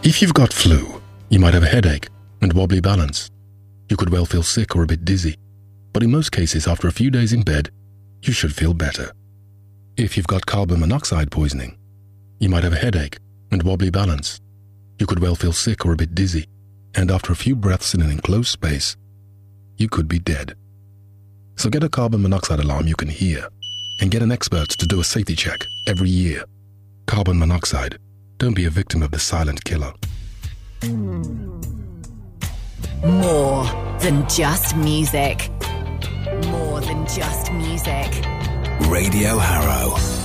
If you've got flu, you might have a headache and wobbly balance. You could well feel sick or a bit dizzy, but in most cases, after a few days in bed, you should feel better. If you've got carbon monoxide poisoning, you might have a headache and wobbly balance. You could well feel sick or a bit dizzy, and after a few breaths in an enclosed space, you could be dead. So get a carbon monoxide alarm you can hear, and get an expert to do a safety check every year. Carbon monoxide. Don't be a victim of the silent killer. More than just music. More than just music. Radio Harrow.